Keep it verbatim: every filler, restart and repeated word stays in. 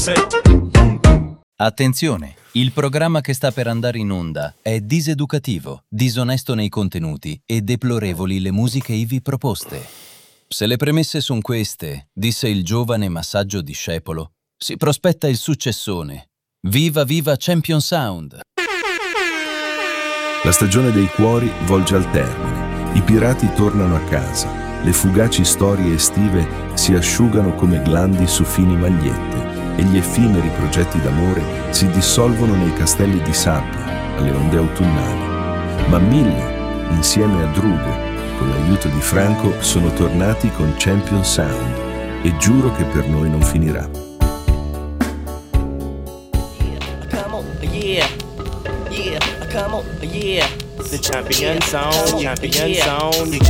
Attenzione, il programma che sta per andare in onda è diseducativo, disonesto nei contenuti e deplorevoli le musiche ivi proposte. Se le premesse son queste, disse il giovane ma saggio discepolo, si prospetta il successone. Viva viva Champion Sound! La stagione dei cuori volge al termine, i pirati tornano a casa, le fugaci storie estive si asciugano come glandi su fini magliette e gli effimeri progetti d'amore si dissolvono nei castelli di sabbia alle onde autunnali. Ma mille, insieme a Drugo, con l'aiuto di Franco, sono tornati con Champion Sound e giuro che per noi non finirà. Yeah, yeah, come on, yeah. The champion sound, champion sound.